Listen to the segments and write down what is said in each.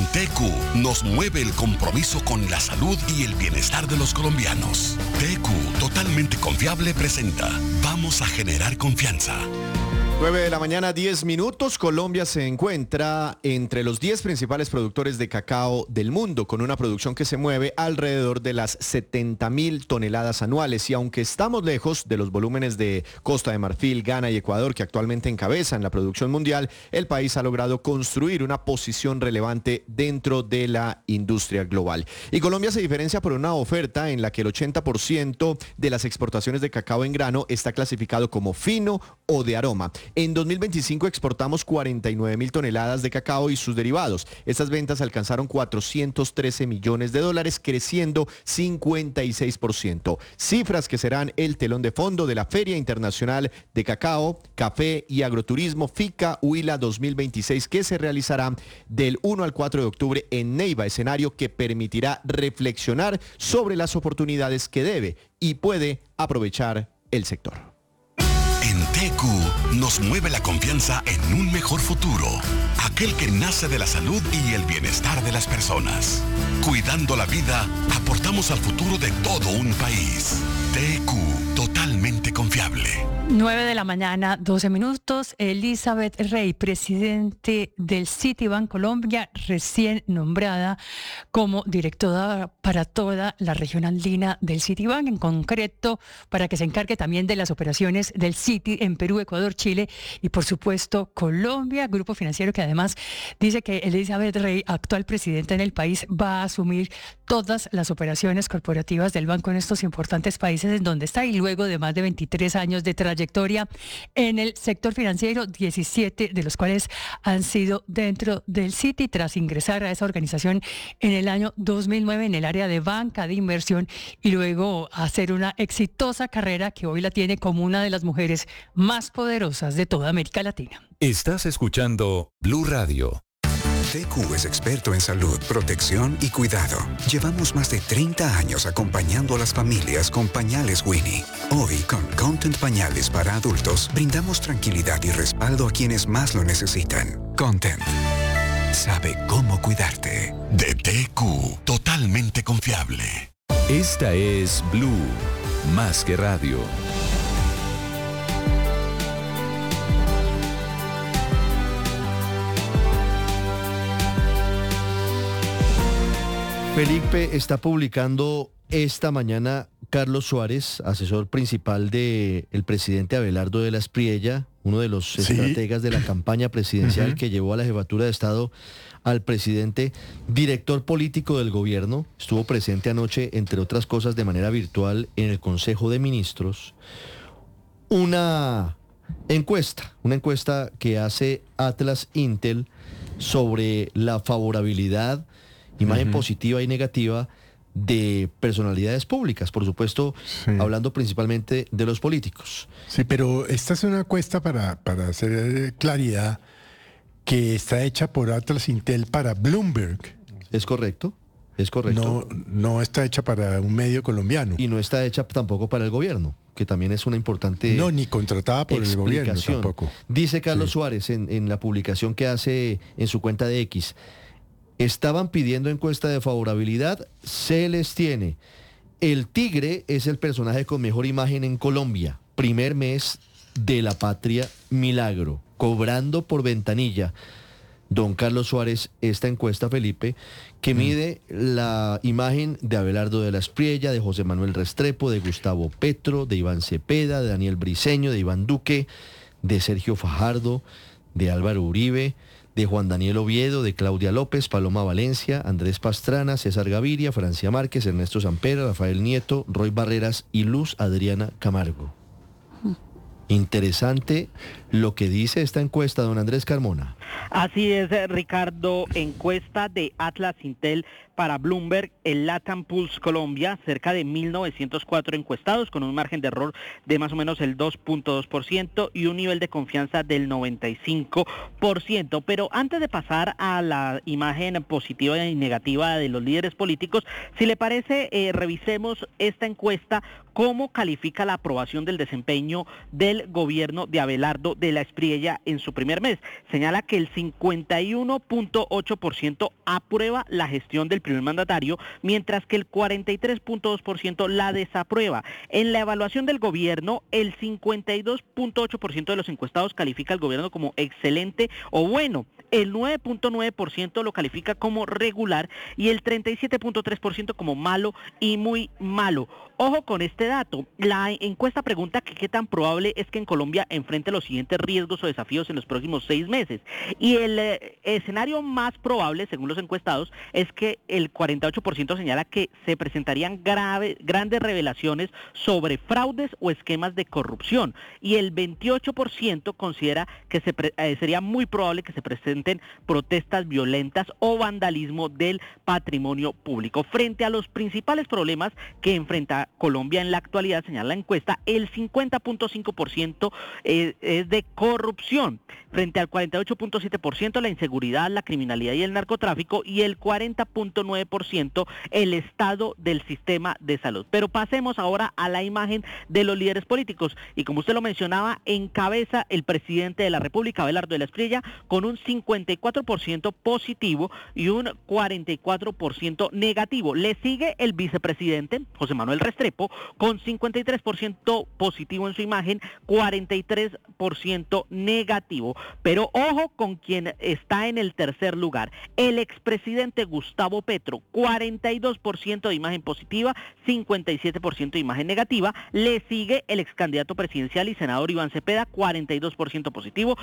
TQ nos mueve el compromiso con la salud y el bienestar de los colombianos. TQ, totalmente confiable, presenta Vamos a generar confianza. 9 de la mañana, 10 minutos. Colombia se encuentra entre los 10 principales productores de cacao del mundo, con una producción que se mueve alrededor de las 70.000 toneladas anuales. Y aunque estamos lejos de los volúmenes de Costa de Marfil, Ghana y Ecuador, que actualmente encabezan la producción mundial, el país ha logrado construir una posición relevante dentro de la industria global. Y Colombia se diferencia por una oferta en la que el 80% de las exportaciones de cacao en grano está clasificado como fino o de aroma. En 2025 exportamos 49.000 toneladas de cacao y sus derivados. Estas ventas alcanzaron 413 millones de dólares, creciendo 56%. Cifras que serán el telón de fondo de la Feria Internacional de Cacao, Café y Agroturismo FICA Huila 2026, que se realizará del 1 al 4 de octubre en Neiva, escenario que permitirá reflexionar sobre las oportunidades que debe y puede aprovechar el sector. En TQ nos mueve la confianza en un mejor futuro, aquel que nace de la salud y el bienestar de las personas. Cuidando la vida, aportamos al futuro de todo un país. TQ, totalmente confiable. 9 de la mañana, 12 minutos. Elizabeth Rey, presidente del Citibank Colombia, recién nombrada como directora para toda la región andina del Citibank, en concreto para que se encargue también de las operaciones del Citi en Perú, Ecuador, Chile y por supuesto Colombia, grupo financiero que además dice que Elizabeth Rey, actual presidenta en el país, va a asumir todas las operaciones corporativas del banco en estos importantes países en donde está, y luego de más de 23 años de trayectoria en el sector financiero, 17 de los cuales han sido dentro del Citi, tras ingresar a esa organización en el año 2009 en el área de banca de inversión y luego hacer una exitosa carrera que hoy la tiene como una de las mujeres más poderosas de toda América Latina. Estás escuchando Blue Radio. TQ es experto en salud, protección y cuidado. Llevamos más de 30 años acompañando a las familias con pañales Winnie. Hoy, con Content Pañales para adultos, brindamos tranquilidad y respaldo a quienes más lo necesitan. Content sabe cómo cuidarte. De TQ, totalmente confiable. Esta es Blue, más que radio. Felipe, está publicando esta mañana Carlos Suárez, asesor principal del presidente Abelardo de la Espriella, uno de los estrategas de la campaña presidencial que llevó a la jefatura de Estado al presidente, director político del gobierno. Estuvo presente anoche, entre otras cosas, de manera virtual en el Consejo de Ministros. Una encuesta que hace Atlas Intel sobre la favorabilidad, imagen positiva y negativa de personalidades públicas, por supuesto, hablando principalmente de los políticos. Sí, pero esta es una encuesta para hacer claridad, que está hecha por Atlas Intel para Bloomberg. ¿Es correcto? Es correcto. No está hecha para un medio colombiano. Y no está hecha tampoco para el gobierno, que también es una importante No, ni contratada por el gobierno tampoco. Dice Carlos Suárez en la publicación que hace en su cuenta de X: estaban pidiendo encuesta de favorabilidad, se les tiene. El Tigre es el personaje con mejor imagen en Colombia. Primer mes de la patria, milagro. Cobrando por ventanilla. Don Carlos Suárez, esta encuesta, Felipe, que mide la imagen de Abelardo de la Espriella, de José Manuel Restrepo, de Gustavo Petro, de Iván Cepeda, de Daniel Briceño, de Iván Duque, de Sergio Fajardo, de Álvaro Uribe, de Juan Daniel Oviedo, de Claudia López, Paloma Valencia, Andrés Pastrana, César Gaviria, Francia Márquez, Ernesto Sampera, Rafael Nieto, Roy Barreras y Luz Adriana Camargo. Interesante lo que dice esta encuesta, don Andrés Carmona. Así es, Ricardo, encuesta de Atlas Intel para Bloomberg, el LATAM Pulse Colombia, cerca de 1.904 encuestados con un margen de error de más o menos el 2.2% y un nivel de confianza del 95%. Pero antes de pasar a la imagen positiva y negativa de los líderes políticos, si le parece, revisemos esta encuesta, cómo califica la aprobación del desempeño del del gobierno de Abelardo de la Espriella en su primer mes. Señala que el 51.8% aprueba la gestión del primer mandatario, mientras que el 43.2% la desaprueba. En la evaluación del gobierno, el 52.8% de los encuestados califica al gobierno como excelente o bueno, el 9.9% lo califica como regular y el 37.3% como malo y muy malo. Ojo con este dato, la encuesta pregunta que qué tan probable es que en Colombia enfrente los siguientes riesgos o desafíos en los próximos 6 meses. Y el escenario más probable, según los encuestados, es que el 48% señala que se presentarían grandes revelaciones sobre fraudes o esquemas de corrupción. Y el 28% considera que sería muy probable que se presenten protestas violentas o vandalismo del patrimonio público. Frente a los principales problemas que enfrenta Colombia en la actualidad, señala la encuesta, el 50.5% es de corrupción, frente al 48.7% la inseguridad, la criminalidad y el narcotráfico, y el 40.9% el estado del sistema de salud. Pero pasemos ahora a la imagen de los líderes políticos, y como usted lo mencionaba, encabeza el presidente de la República, Abelardo de la Espriella, con un 54% positivo y un 44% negativo. Le sigue el vicepresidente, José Manuel Restrepo, con 53% positivo en su imagen, 43% negativo. Pero ojo con quien está en el tercer lugar, el expresidente Gustavo Petro, 42% de imagen positiva, 57% de imagen negativa. Le sigue el excandidato presidencial y senador Iván Cepeda, 42% positivo,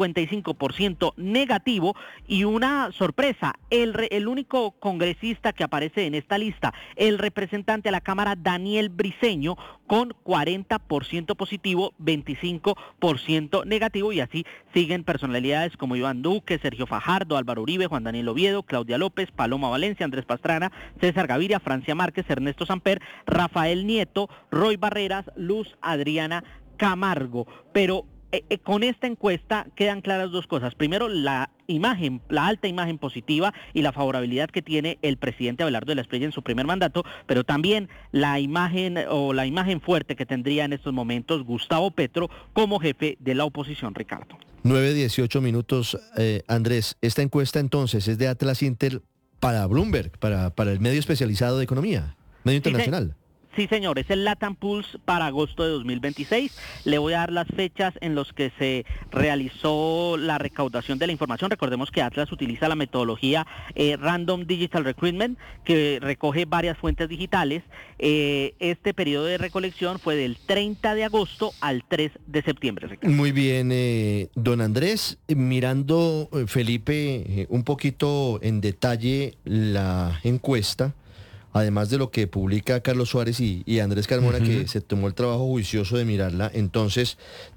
55% negativo. Y una sorpresa, el único congresista que aparece en esta lista, el representante a la Cámara Daniel Briceño, con 40% positivo, 25% negativo, y así siguen personalidades como Iván Duque, Sergio Fajardo, Álvaro Uribe, Juan Daniel Oviedo, Claudia López, Paloma Valencia, Andrés Pastrana, César Gaviria, Francia Márquez, Ernesto Samper, Rafael Nieto, Roy Barreras, Luz Adriana Camargo. Pero con esta encuesta quedan claras dos cosas. Primero, la alta imagen positiva y la favorabilidad que tiene el presidente Abelardo de la Espriella en su primer mandato, pero también la imagen fuerte que tendría en estos momentos Gustavo Petro como jefe de la oposición, Ricardo. 9:18 minutos, Andrés. Esta encuesta entonces es de Atlas Intel para Bloomberg, para el medio especializado de economía, medio internacional. Sí, señor, es el LATAM Pulse para agosto de 2026. Le voy a dar las fechas en las que se realizó la recaudación de la información. Recordemos que Atlas utiliza la metodología Random Digital Recruitment, que recoge varias fuentes digitales. Este periodo de recolección fue del 30 de agosto al 3 de septiembre. Ricardo. Muy bien, don Andrés. Mirando, Felipe, un poquito en detalle la encuesta, además de lo que publica Carlos Suárez y Andrés Carmona, que se tomó el trabajo juicioso de mirarla. Entonces,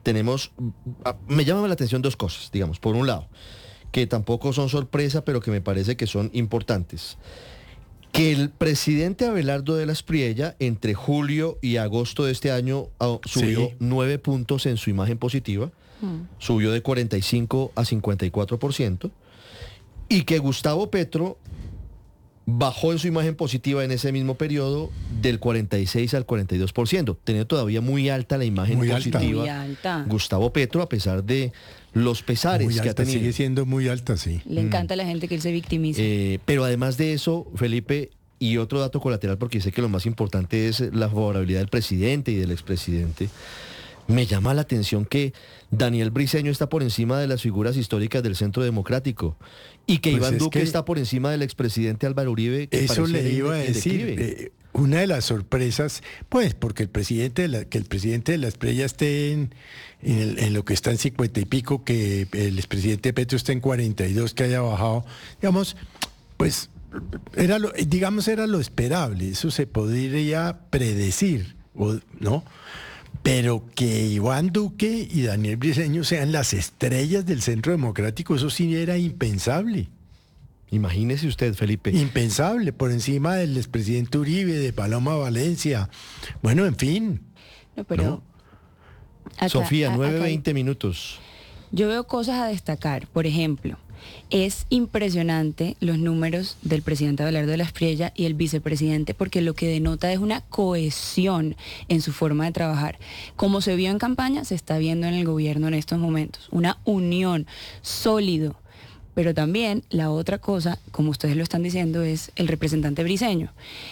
me llaman la atención dos cosas, digamos. Por un lado, que tampoco son sorpresa, pero que me parece que son importantes. Que el presidente Abelardo de la Espriella, entre julio y agosto de este año, subió 9 puntos en su imagen positiva, subió de 45 a 54%, y que Gustavo Petro bajó en su imagen positiva en ese mismo periodo del 46 al 42%, teniendo todavía muy alta la imagen positiva. Muy alta. Gustavo Petro, a pesar de los pesares muy que alta, ha tenido. Sigue siendo muy alta, sí. Le encanta a la gente que él se victimice. Pero además de eso, Felipe, y otro dato colateral, porque sé que lo más importante es la favorabilidad del presidente y del expresidente, me llama la atención que Daniel Briceño está por encima de las figuras históricas del Centro Democrático y que Iván Duque está por encima del expresidente Álvaro Uribe. Que eso le iba a decir. Una de las sorpresas, pues, porque el presidente de la Espriella esté en lo que está en 50 y pico, que el expresidente Petro esté en 42, que haya bajado, digamos, pues, era lo esperable, eso se podría predecir, ¿no? Pero que Iván Duque y Daniel Briceño sean las estrellas del Centro Democrático, eso sí era impensable. Imagínese usted, Felipe. Impensable, por encima del expresidente Uribe, de Paloma Valencia. Bueno, en fin. No, pero... ¿No? Sofía, 9:20 minutos. Yo veo cosas a destacar. Por ejemplo, Es impresionante los números del presidente Abelardo de la Espriella y el vicepresidente, porque lo que denota es una cohesión en su forma de trabajar. Como se vio en campaña, se está viendo en el gobierno en estos momentos. Una unión sólido. Pero también la otra cosa, como ustedes lo están diciendo, es el representante Briceño.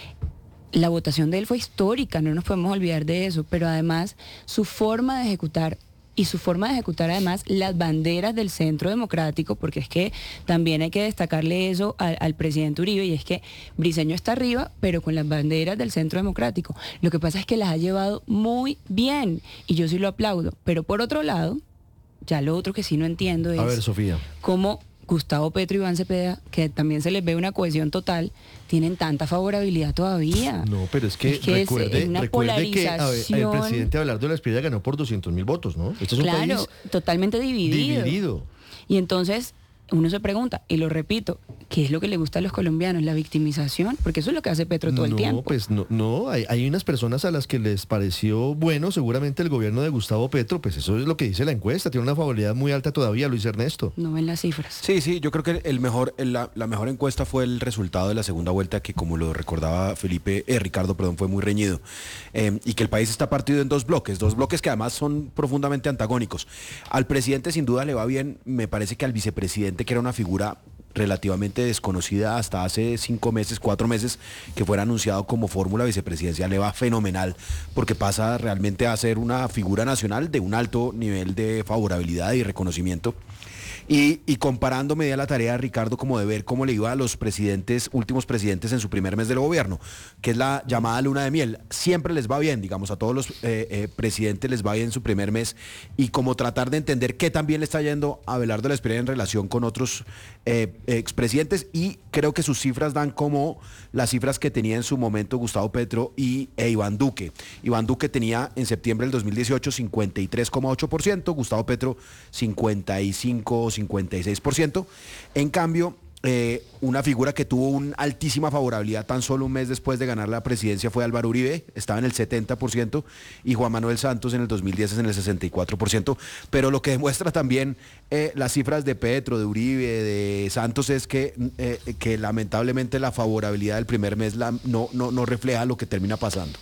La votación de él fue histórica, no nos podemos olvidar de eso, pero además su forma de ejecutar además las banderas del Centro Democrático, porque es que también hay que destacarle eso al presidente Uribe, y es que Briceño está arriba, pero con las banderas del Centro Democrático. Lo que pasa es que las ha llevado muy bien, y yo sí lo aplaudo. Pero por otro lado, ya lo otro que sí no entiendo es... A ver, Sofía. ¿Cómo Gustavo Petro y Iván Cepeda, que también se les ve una cohesión total, tienen tanta favorabilidad todavía? No, pero es que recuerde una que polarización. el presidente Abelardo de la Espriella ganó por 200.000 votos, ¿no? Este es un país totalmente dividido. Y entonces uno se pregunta, y lo repito, ¿qué es lo que le gusta a los colombianos? ¿La victimización? Porque eso es lo que hace Petro todo el tiempo. Pues no, hay unas personas a las que les pareció bueno, seguramente el gobierno de Gustavo Petro, pues eso es lo que dice la encuesta, tiene una favorabilidad muy alta todavía, Luis Ernesto. No ven las cifras. Sí, yo creo que la mejor encuesta fue el resultado de la segunda vuelta, que como lo recordaba Ricardo, fue muy reñido, y que el país está partido en dos bloques que además son profundamente antagónicos. Al presidente sin duda le va bien, me parece que al vicepresidente, que era una figura relativamente desconocida hasta hace 5 meses, 4 meses, que fuera anunciado como fórmula vicepresidencial, le va fenomenal, porque pasa realmente a ser una figura nacional de un alto nivel de favorabilidad y reconocimiento. Y comparando, me di a la tarea, Ricardo, como de ver cómo le iba a los últimos presidentes en su primer mes del gobierno, que es la llamada luna de miel. Siempre les va bien, digamos, a todos los presidentes les va bien en su primer mes, y como tratar de entender qué también le está yendo a Abelardo de la Espriella en relación con otros expresidentes, y creo que sus cifras dan como las cifras que tenía en su momento Gustavo Petro e Iván Duque. Iván Duque tenía en septiembre del 2018 53,8%, Gustavo Petro 56%. En cambio, una figura que tuvo una altísima favorabilidad tan solo un mes después de ganar la presidencia fue Álvaro Uribe, estaba en el 70%, y Juan Manuel Santos en el 2010 es en el 64%, pero lo que demuestra también las cifras de Petro, de Uribe, de Santos, es que lamentablemente la favorabilidad del primer mes no refleja lo que termina pasando.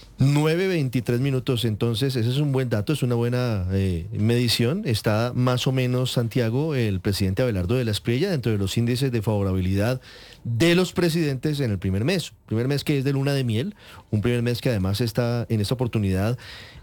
9:23, entonces ese es un buen dato, es una buena medición. Está más o menos, Santiago, el presidente Abelardo de la Espriella dentro de los índices de favorabilidad de los presidentes en el primer mes que es de luna de miel, un primer mes que además está en esta oportunidad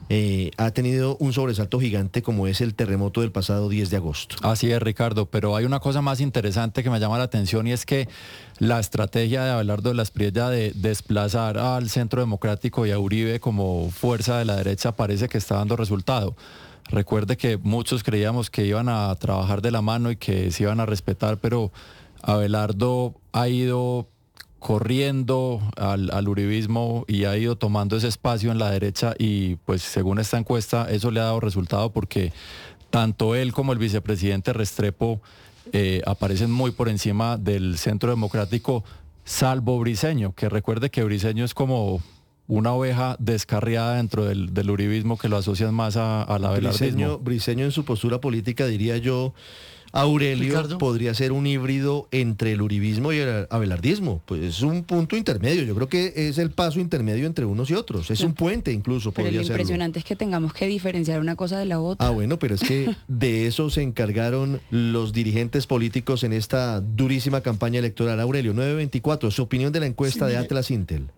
ha tenido un sobresalto gigante, como es el terremoto del pasado 10 de agosto. Así es, Ricardo, pero hay una cosa más interesante que me llama la atención, y es que la estrategia de Abelardo de la Espriella de desplazar al Centro Democrático y a Uribe como fuerza de la derecha parece que está dando resultado. Recuerde que muchos creíamos que iban a trabajar de la mano y que se iban a respetar, pero Abelardo ha ido corriendo al uribismo y ha ido tomando ese espacio en la derecha, y pues según esta encuesta eso le ha dado resultado, porque tanto él como el vicepresidente Restrepo aparecen muy por encima del Centro Democrático, salvo Briceño, que recuerde que Briceño es como una oveja descarriada dentro del uribismo, que lo asocian más al abelardismo. Briceño en su postura política, diría yo, Aurelio, Ricardo, podría ser un híbrido entre el uribismo y el abelardismo. Pues es un punto intermedio, yo creo que es el paso intermedio entre unos y otros, es un puente incluso, pero podría lo impresionante es que tengamos que diferenciar una cosa de la otra. Bueno, pero es que de eso se encargaron los dirigentes políticos en esta durísima campaña electoral. Aurelio, 9:24, su opinión de la encuesta de Atlas Intel.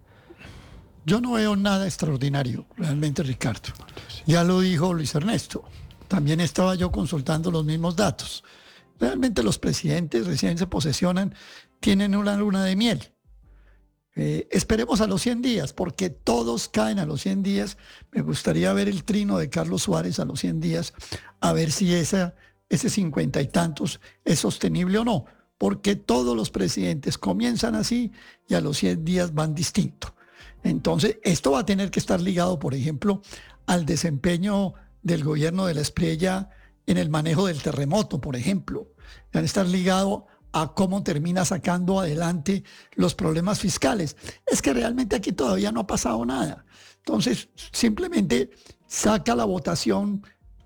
Yo no veo nada extraordinario, realmente, Ricardo. Ya lo dijo Luis Ernesto. También estaba yo consultando los mismos datos. Realmente los presidentes recién se posesionan, tienen una luna de miel. Esperemos a los 100 días, porque todos caen a los 100 días. Me gustaría ver el trino de Carlos Suárez a los 100 días, a ver si ese 50 y tantos es sostenible o no, porque todos los presidentes comienzan así y a los 100 días van distinto. Entonces, esto va a tener que estar ligado, por ejemplo, al desempeño del gobierno de la Espriella en el manejo del terremoto, por ejemplo. Van a estar ligado a cómo termina sacando adelante los problemas fiscales. Es que realmente aquí todavía no ha pasado nada. Entonces, simplemente saca la votación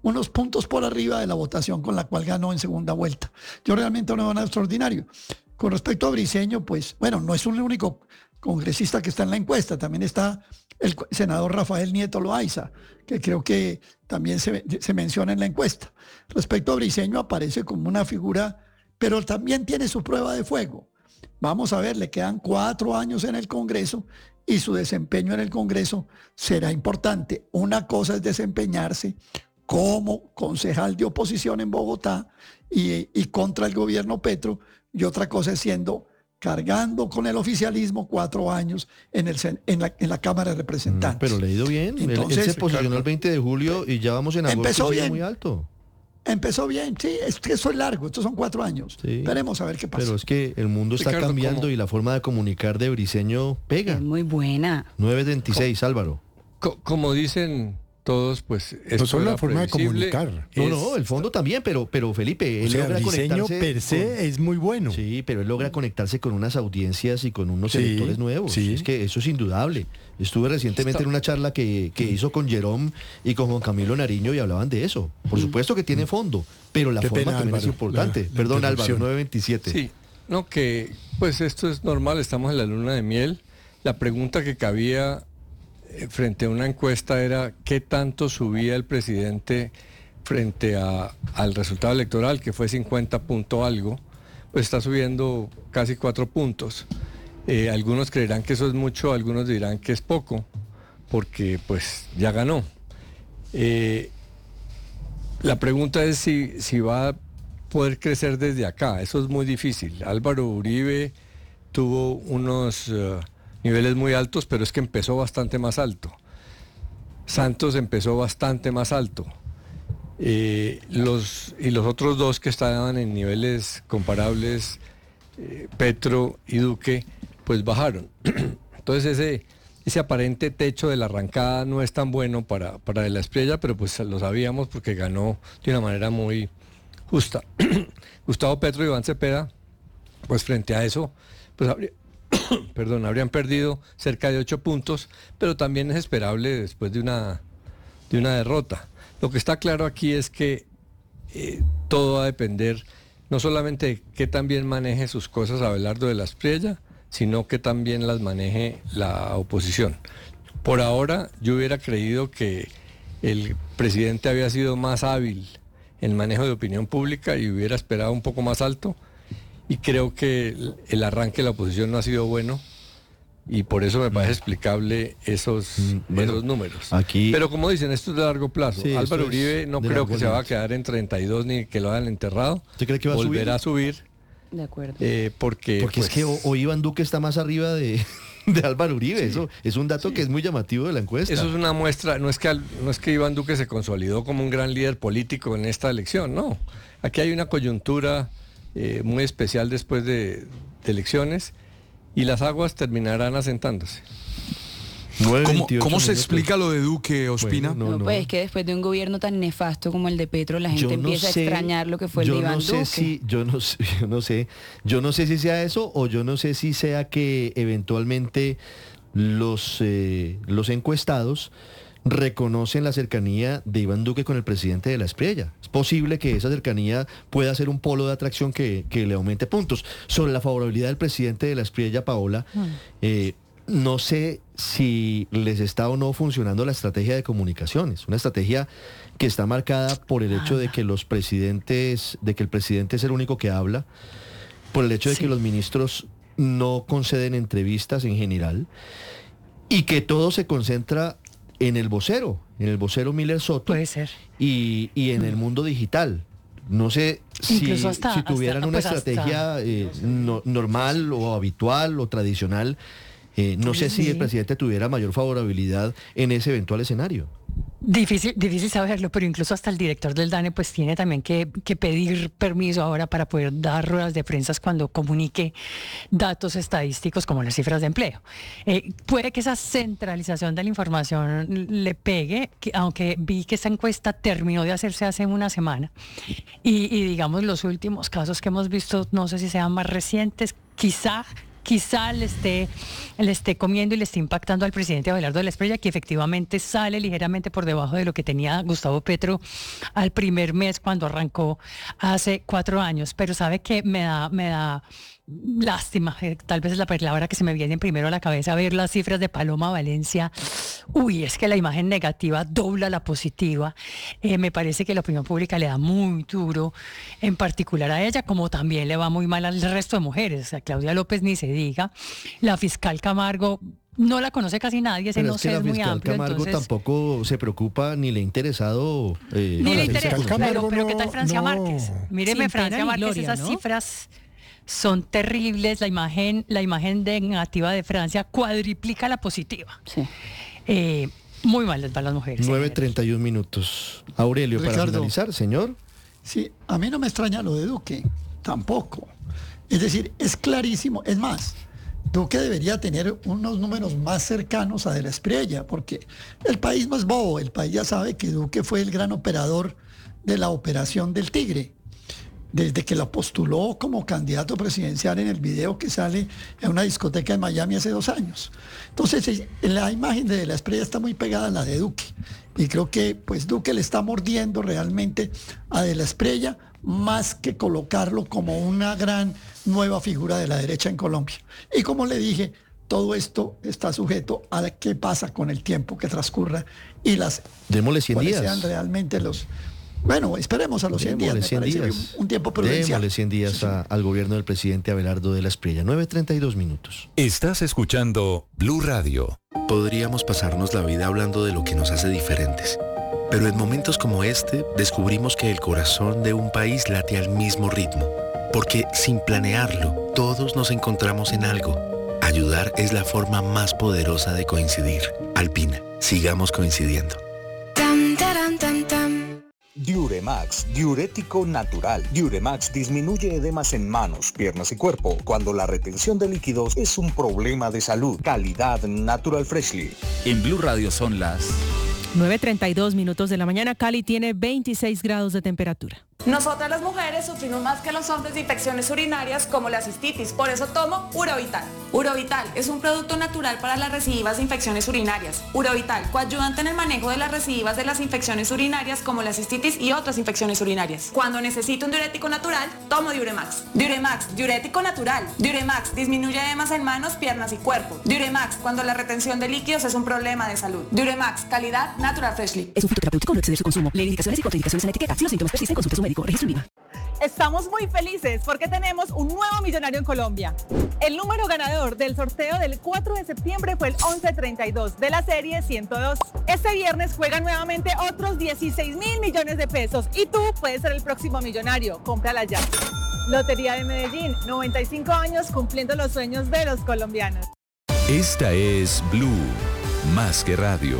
unos puntos por arriba de la votación con la cual ganó en segunda vuelta. Yo realmente no veo nada extraordinario. Con respecto a Briceño, pues bueno, no es un único congresista que está en la encuesta, también está el senador Rafael Nieto Loaiza, que creo que también se menciona en la encuesta. Respecto a Briceño, aparece como una figura, pero también tiene su prueba de fuego. Vamos a ver, le quedan 4 años en el Congreso y su desempeño en el Congreso será importante. Una cosa es desempeñarse como concejal de oposición en Bogotá y contra el gobierno Petro, y otra cosa es cargando con el oficialismo 4 años en la Cámara de Representantes. Pero le ha ido bien. Entonces, él se posicionó el 20 de julio y ya vamos en agosto. Empezó bien. Muy alto. Empezó bien, sí, es que eso es largo, estos son 4 años. Sí. Esperemos a ver qué pasa. Pero es que el mundo está cambiando y la forma de comunicar de Briceño pega. Es muy buena. 9:26, Álvaro. Como dicen todos, pues no solo la forma de comunicar. No, el fondo también, pero Felipe, él logra Briceño per se es muy bueno. Sí, pero él logra conectarse con unas audiencias y con unos electores nuevos. Sí. Es que eso es indudable. Estuve recientemente en una charla que hizo con Jerome y con Juan Camilo Nariño y hablaban de eso. Por supuesto que tiene fondo, pero la forma también es importante. Perdón, Álvaro, 9:27. Sí, no, que pues esto es normal, estamos en la luna de miel. La pregunta que cabía frente a una encuesta era qué tanto subía el presidente frente al resultado electoral, que fue 50 punto algo, pues está subiendo casi 4 puntos. Algunos creerán que eso es mucho, algunos dirán que es poco, porque pues ya ganó. La pregunta es si va a poder crecer desde acá. Eso es muy difícil. Álvaro Uribe tuvo unos niveles muy altos, pero es que empezó bastante más alto. Santos empezó bastante más alto. Los otros dos que estaban en niveles comparables, Petro y Duque, pues bajaron. Entonces ese aparente techo de la arrancada no es tan bueno para De la Espriella, pero pues lo sabíamos porque ganó de una manera muy justa. Gustavo Petro y Iván Cepeda, pues frente a eso, pues habrían perdido cerca de 8 puntos, pero también es esperable después de una derrota. Lo que está claro aquí es que todo va a depender no solamente de qué tan bien maneje sus cosas Abelardo de la Espriella, sino que también las maneje la oposición. Por ahora yo hubiera creído que el presidente había sido más hábil en el manejo de opinión pública y hubiera esperado un poco más alto, y creo que el arranque de la oposición no ha sido bueno, y por eso me parece explicable esos números. Pero como dicen, esto es de largo plazo. Sí, Álvaro Uribe no creo que se va a quedar en 32 ni que lo hayan enterrado. ¿Usted cree que va a subir? De acuerdo. Porque pues, es que hoy Iván Duque está más arriba de Álvaro Uribe. Sí. Eso es un dato que es muy llamativo de la encuesta. Eso es una muestra, no es que Iván Duque se consolidó como un gran líder político en esta elección, no. Aquí hay una coyuntura muy especial después de elecciones, y las aguas terminarán asentándose. ¿Cómo se explica lo de Duque, Ospina? Bueno, pues es que después de un gobierno tan nefasto como el de Petro, la gente empieza a extrañar lo que fue el de Iván Duque. Yo no sé si sea eso, o yo no sé si sea que eventualmente los encuestados reconocen la cercanía de Iván Duque con el presidente de la Espriella. Es posible que esa cercanía pueda ser un polo de atracción que le aumente puntos. Sobre la favorabilidad del presidente de la Espriella, Paola, no sé si les está o no funcionando la estrategia de comunicaciones, una estrategia que está marcada por el hecho de que el presidente es el único que habla, por el hecho de que los ministros no conceden entrevistas en general, y que todo se concentra en el vocero Miller Soto. Puede ser. Y en el mundo digital. No sé si tuvieran una estrategia normal o habitual o tradicional. No sé si el presidente tuviera mayor favorabilidad en ese eventual escenario. Difícil saberlo, pero incluso hasta el director del DANE pues tiene también que pedir permiso ahora para poder dar ruedas de prensa cuando comunique datos estadísticos como las cifras de empleo. Puede que esa centralización de la información le pegue, aunque vi que esta encuesta terminó de hacerse hace una semana, y digamos los últimos casos que hemos visto, no sé si sean más recientes, quizá quizá le esté comiendo y le esté impactando al presidente Abelardo de la Espriella, que efectivamente sale ligeramente por debajo de lo que tenía Gustavo Petro al primer mes cuando arrancó hace 4 años. Pero sabe que me da lástima, tal vez es la palabra que se me viene primero a la cabeza, ver las cifras de Paloma Valencia. Uy, es que la imagen negativa dobla la positiva. Me parece que la opinión pública le da muy duro, en particular a ella, como también le va muy mal al resto de mujeres. A Claudia López ni se diga. La fiscal Camargo no la conoce casi nadie, ese no sé, es muy amplio. Camargo entonces tampoco se preocupa ni le ha interesado. Ni le interesa, pero ¿qué tal Francia Márquez? Míreme, Francia Márquez, gloria, esas cifras son terribles. La imagen negativa de Francia cuadriplica la positiva. Sí. Muy mal les van las mujeres. 9:31 minutos. Aurelio, Ricardo, para finalizar, señor. Sí, a mí no me extraña lo de Duque, tampoco. Es decir, es clarísimo. Es más, Duque debería tener unos números más cercanos a de la Espriella, porque el país no es bobo. El país ya sabe que Duque fue el gran operador de la operación del Tigre. Desde que la postuló como candidato presidencial en el video que sale en una discoteca en Miami hace 2 años. Entonces, la imagen de la Espriella está muy pegada a la de Duque. Y creo que pues Duque le está mordiendo realmente a de la Espriella, más que colocarlo como una gran nueva figura de la derecha en Colombia. Y como le dije, todo esto está sujeto a qué pasa con el tiempo que transcurra y démosle 100 días. Sean realmente los... Bueno, esperemos a los 100 días. Me parece un tiempo prudencial. Démosle 100 días al gobierno del presidente Abelardo de la Espriella. 9:32 minutos. Estás escuchando Blue Radio. Podríamos pasarnos la vida hablando de lo que nos hace diferentes. Pero en momentos como este, descubrimos que el corazón de un país late al mismo ritmo. Porque sin planearlo, todos nos encontramos en algo. Ayudar es la forma más poderosa de coincidir. Alpina, sigamos coincidiendo. Diuremax, diurético natural. Diuremax disminuye edemas en manos, piernas y cuerpo cuando la retención de líquidos es un problema de salud. Calidad Natural Freshly. En Blue Radio son las 9:32 minutos de la mañana. Cali tiene 26 grados de temperatura. Nosotras las mujeres sufrimos más que los hombres de infecciones urinarias como la cistitis, por eso tomo Urovital. Urovital es un producto natural para las recidivas de infecciones urinarias. Urovital, coadyuvante en el manejo de las recidivas de las infecciones urinarias como la cistitis y otras infecciones urinarias. Cuando necesito un diurético natural, tomo Diuremax. Diuremax, diurético natural. Diuremax disminuye edemas en manos, piernas y cuerpo. Diuremax, cuando la retención de líquidos es un problema de salud. Diuremax, calidad Natural Freshly. Es un fitoterapéutico, no exceder su consumo. Lee indicaciones y contraindicaciones en la etiqueta. Si los síntomas persisten, consulte a su médico. Registro INVIMA. Estamos muy felices porque tenemos un nuevo millonario en Colombia. El número ganador del sorteo del 4 de septiembre fue el 1132 de la serie 102. Este viernes juegan nuevamente otros 16.000 millones de pesos y tú puedes ser el próximo millonario. Cómprala ya. Lotería de Medellín, 95 años cumpliendo los sueños de los colombianos. Esta es Blue, más que radio.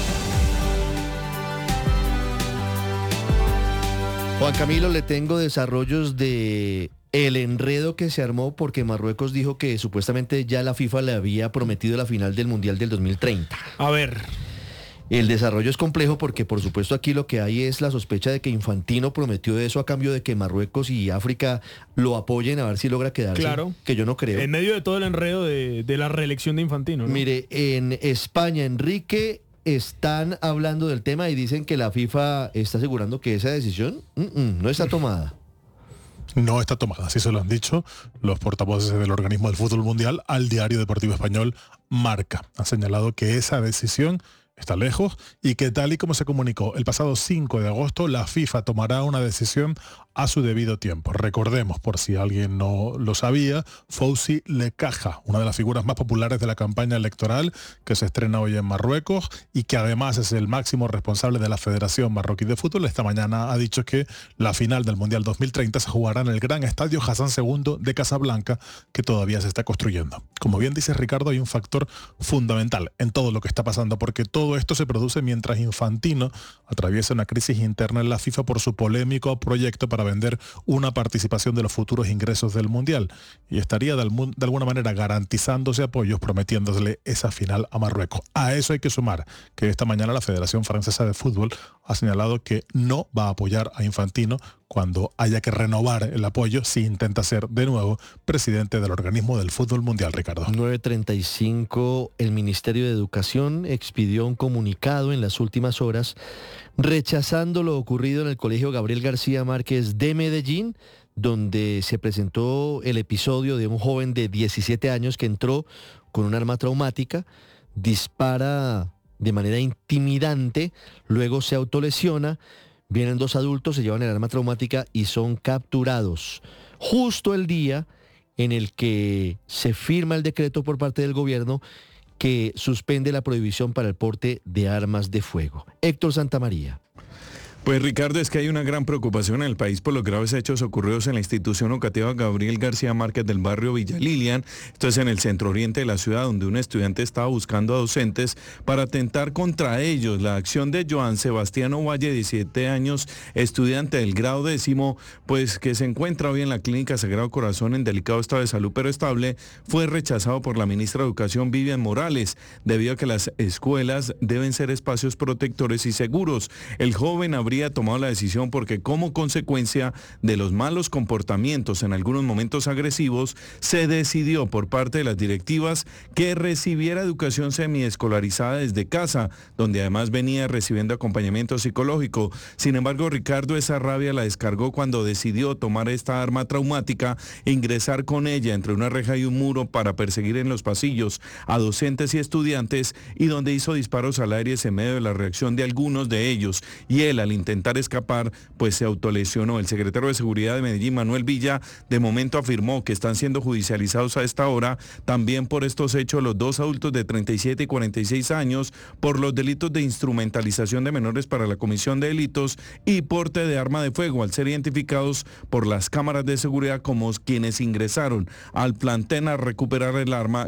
Juan Camilo, le tengo desarrollos de el enredo que se armó porque Marruecos dijo que supuestamente ya la FIFA le había prometido la final del Mundial del 2030. A ver. El desarrollo es complejo porque por supuesto aquí lo que hay es la sospecha de que Infantino prometió eso a cambio de que Marruecos y África lo apoyen a ver si logra quedarse. Claro. Que yo no creo. En medio de todo el enredo de la reelección de Infantino, ¿no? Mire, en España, Enrique, están hablando del tema y dicen que la FIFA está asegurando que esa decisión no está tomada. No está tomada, así se lo han dicho los portavoces del organismo del fútbol mundial al diario deportivo español Marca. Ha señalado que esa decisión está lejos y que tal y como se comunicó el pasado 5 de agosto, la FIFA tomará una decisión a su debido tiempo. Recordemos, por si alguien no lo sabía, Fouzi Lecaja, una de las figuras más populares de la campaña electoral que se estrena hoy en Marruecos y que además es el máximo responsable de la Federación Marroquí de Fútbol, esta mañana ha dicho que la final del Mundial 2030 se jugará en el gran estadio Hassan II de Casablanca, que todavía se está construyendo. Como bien dice Ricardo, hay un factor fundamental en todo lo que está pasando, porque todo esto se produce mientras Infantino atraviesa una crisis interna en la FIFA por su polémico proyecto para vender una participación de los futuros ingresos del Mundial, y estaría de alguna manera garantizándose apoyos, prometiéndole esa final a Marruecos. A eso hay que sumar que esta mañana la Federación Francesa de Fútbol ha señalado que no va a apoyar a Infantino cuando haya que renovar el apoyo si intenta ser de nuevo presidente del organismo del fútbol mundial, Ricardo. 9:35, el Ministerio de Educación expidió un comunicado en las últimas horas rechazando lo ocurrido en el Colegio Gabriel García Márquez de Medellín, donde se presentó el episodio de un joven de 17 años que entró con un arma traumática, dispara de manera intimidante, luego se autolesiona, vienen 2 adultos, se llevan el arma traumática y son capturados. Justo el día en el que se firma el decreto por parte del gobierno que suspende la prohibición para el porte de armas de fuego. Héctor Santamaría. Pues Ricardo, es que hay una gran preocupación en el país por los graves hechos ocurridos en la institución educativa Gabriel García Márquez del barrio Villa Lilian. Esto es en el centro oriente de la ciudad, donde un estudiante estaba buscando a docentes para atentar contra ellos. La acción de Joan Sebastián Ovalle, 17 años, estudiante del grado 10º, pues que se encuentra hoy en la clínica Sagrado Corazón en delicado estado de salud pero estable, fue rechazado por la ministra de Educación, Vivian Morales, debido a que las escuelas deben ser espacios protectores y seguros. El joven habría tomado la decisión porque como consecuencia de los malos comportamientos, en algunos momentos agresivos, se decidió por parte de las directivas que recibiera educación semiescolarizada desde casa, donde además venía recibiendo acompañamiento psicológico. Sin embargo, Ricardo, esa rabia la descargó cuando decidió tomar esta arma traumática e ingresar con ella entre una reja y un muro para perseguir en los pasillos a docentes y estudiantes, y donde hizo disparos al aire en medio de la reacción de algunos de ellos, y él, al intentar escapar, pues se autolesionó. El secretario de Seguridad de Medellín, Manuel Villa, de momento afirmó que están siendo judicializados a esta hora también por estos hechos los 2 adultos de 37 y 46 años por los delitos de instrumentalización de menores para la comisión de delitos y porte de arma de fuego, al ser identificados por las cámaras de seguridad como quienes ingresaron al plantel a recuperar el arma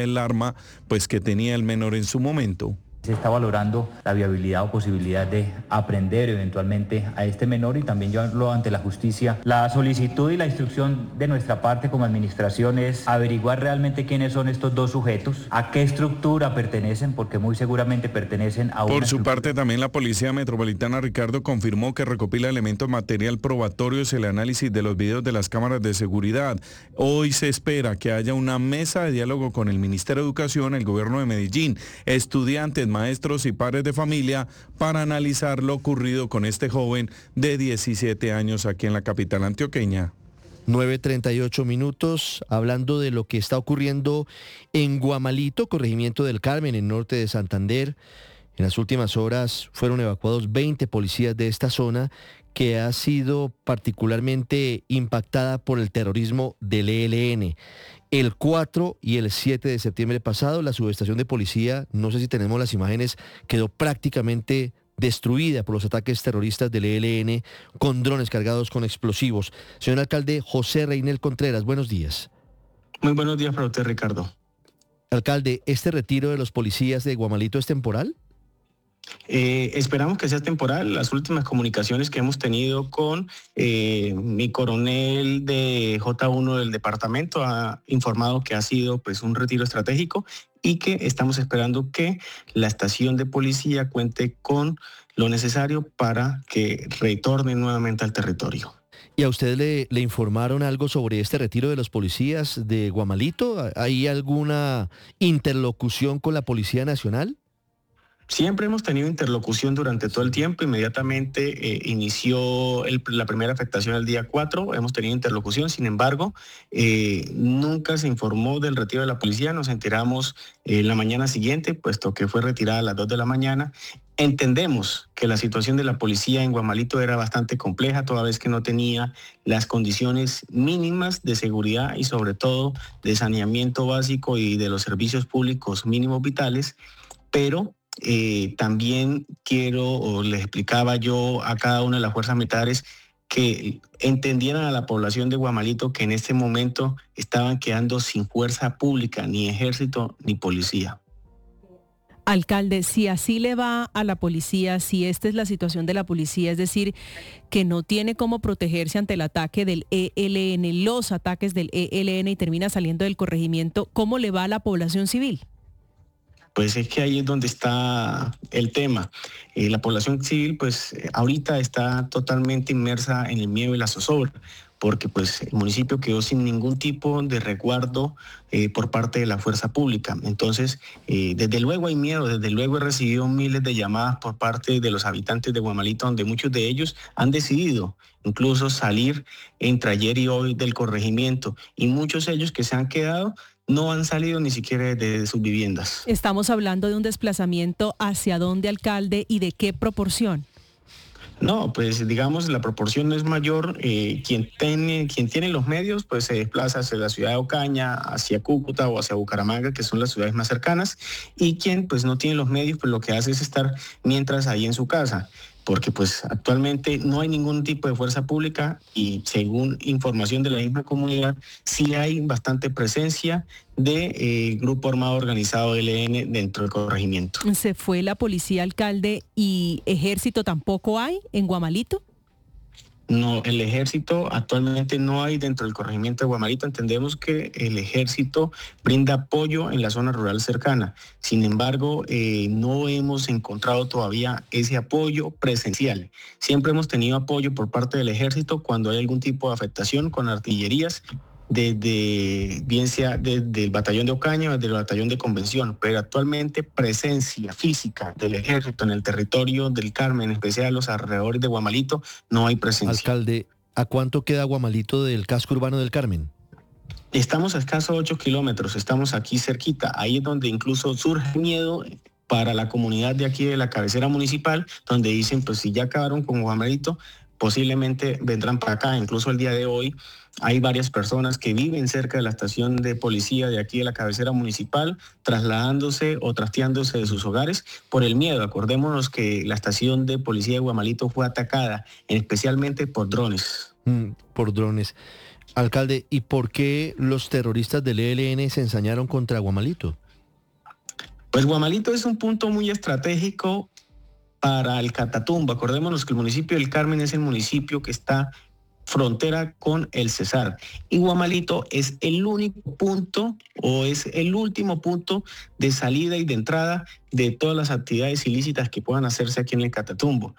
pues que tenía el menor en su momento. Se está valorando la viabilidad o posibilidad de aprender eventualmente a este menor y también llevarlo ante la justicia. La solicitud y la instrucción de nuestra parte como administración es averiguar realmente quiénes son estos 2 sujetos, a qué estructura pertenecen, porque muy seguramente pertenecen a una... Por su parte, también la Policía Metropolitana, Ricardo, confirmó que recopila elementos material probatorios el análisis de los videos de las cámaras de seguridad. Hoy se espera que haya una mesa de diálogo con el Ministerio de Educación, el Gobierno de Medellín, estudiantes, maestros y padres de familia para analizar lo ocurrido con este joven de 17 años aquí en la capital antioqueña. 9:38 minutos, hablando de lo que está ocurriendo en Guamalito, corregimiento del Carmen, en norte de Santander. En las últimas horas fueron evacuados 20 policías de esta zona que ha sido particularmente impactada por el terrorismo del ELN. El 4 y el 7 de septiembre pasado, la subestación de policía, no sé si tenemos las imágenes, quedó prácticamente destruida por los ataques terroristas del ELN con drones cargados con explosivos. Señor alcalde José Reinel Contreras, buenos días. Muy buenos días para usted, Ricardo. Alcalde, ¿este retiro de los policías de Guamalito es temporal? Esperamos que sea temporal. Las últimas comunicaciones que hemos tenido con mi coronel de J1 del departamento ha informado que ha sido pues un retiro estratégico y que estamos esperando que la estación de policía cuente con lo necesario para que retorne nuevamente al territorio. ¿Y a usted le informaron algo sobre este retiro de los policías de Guamalito? ¿Hay alguna interlocución con la Policía Nacional? Siempre hemos tenido interlocución durante todo el tiempo. Inmediatamente inició la primera afectación el día 4, hemos tenido interlocución. Sin embargo, nunca se informó del retiro de la policía. Nos enteramos la mañana siguiente, puesto que fue retirada a las 2 de la mañana. Entendemos que la situación de la policía en Guamalito era bastante compleja, toda vez que no tenía las condiciones mínimas de seguridad y sobre todo de saneamiento básico y de los servicios públicos mínimos vitales, pero también les explicaba yo a cada una de las fuerzas militares que entendieran a la población de Guamalito que en este momento estaban quedando sin fuerza pública, ni ejército ni policía. Alcalde, si así le va a la policía, si esta es la situación de la policía, es decir, que no tiene cómo protegerse ante el ataque del ELN, los ataques del ELN y termina saliendo del corregimiento, ¿cómo le va a la población civil? pues es que ahí es donde está el tema. La población civil, pues ahorita está totalmente inmersa en el miedo y la zozobra, porque pues el municipio quedó sin ningún tipo de resguardo por parte de la fuerza pública. Entonces, desde luego hay miedo, desde luego he recibido miles de llamadas por parte de los habitantes de Guamalito, donde muchos de ellos han decidido incluso salir entre ayer y hoy del corregimiento, y muchos de ellos que se han quedado no han salido ni siquiera de sus viviendas. Estamos hablando de un desplazamiento hacia dónde, alcalde, y de qué proporción. No, pues digamos la proporción no es mayor. Quien tiene los medios pues se desplaza hacia la ciudad de Ocaña, hacia Cúcuta o hacia Bucaramanga, que son las ciudades más cercanas, y quien pues no tiene los medios pues lo que hace es estar mientras ahí en su casa, porque pues actualmente no hay ningún tipo de fuerza pública y según información de la misma comunidad sí hay bastante presencia de grupo armado organizado ELN dentro del corregimiento. ¿Se fue la policía, alcalde, y ejército tampoco hay en Guamalito? No, el ejército actualmente no hay dentro del corregimiento de Guamalito. Entendemos que el ejército brinda apoyo en la zona rural cercana. Sin embargo, no hemos encontrado todavía ese apoyo presencial. Siempre hemos tenido apoyo por parte del ejército cuando hay algún tipo de afectación con artillerías, bien sea desde el batallón de Ocaña o desde el batallón de Convención, pero actualmente presencia física del ejército en el territorio del Carmen, en especial los alrededores de Guamalito, no hay presencia. Alcalde, ¿a cuánto queda Guamalito del casco urbano del Carmen? Estamos a escasos 8 kilómetros, estamos aquí cerquita, ahí es donde incluso surge miedo para la comunidad de aquí de la cabecera municipal, donde dicen, pues si ya acabaron con Guamalito, posiblemente vendrán para acá. Incluso el día de hoy hay varias personas que viven cerca de la estación de policía de aquí de la cabecera municipal, trasladándose o trasteándose de sus hogares por el miedo. Acordémonos que la estación de policía de Guamalito fue atacada, especialmente por drones. Por drones. Alcalde, ¿y por qué los terroristas del ELN se ensañaron contra Guamalito? Pues Guamalito es un punto muy estratégico para el Catatumbo. Acordémonos que el municipio del Carmen es el municipio que está frontera con el Cesar. Y Guamalito es el único punto o es el último punto de salida y de entrada de todas las actividades ilícitas que puedan hacerse aquí en el Catatumbo.